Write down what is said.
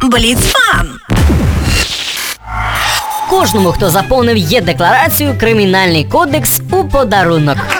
Бліцфан! Кожному, хто заповнив Є-декларацію, Кримінальний кодекс у подарунок.